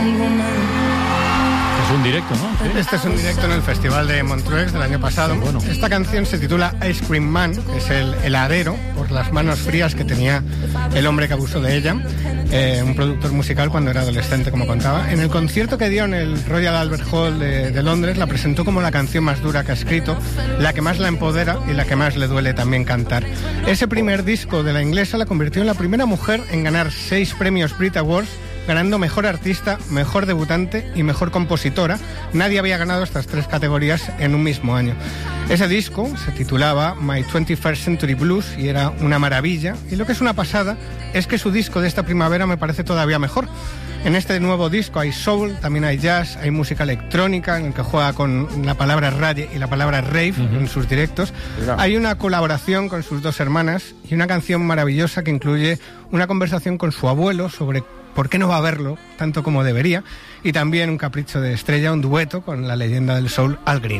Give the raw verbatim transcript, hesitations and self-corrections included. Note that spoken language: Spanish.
Es un directo, ¿no? ¿Sí? Este es un directo en el Festival de Montreux del año pasado. Bueno. Esta canción se titula Ice Cream Man, que es el heladero por las manos frías que tenía el hombre que abusó de ella, eh, un productor musical cuando era adolescente, como contaba. En el concierto que dio en el Royal Albert Hall de, de Londres, la presentó como la canción más dura que ha escrito, la que más la empodera y la que más le duele también cantar. Ese primer disco de la inglesa la convirtió en la primera mujer en ganar seis premios Brit Awards, ganando Mejor Artista, Mejor Debutante y Mejor Compositora. Nadie había ganado estas tres categorías en un mismo año. Ese disco se titulaba My twenty-first Century Blues y era una maravilla. Y lo que es una pasada es que su disco de esta primavera me parece todavía mejor. En este nuevo disco hay soul, también hay jazz, hay música electrónica en el que juega con la palabra rage y la palabra rave uh-huh. en sus directos. Mira. Hay una colaboración con sus dos hermanas y una canción maravillosa que incluye una conversación con su abuelo sobre por qué no va a verlo tanto como debería, y también un capricho de estrella, un dueto con la leyenda del soul Al Green.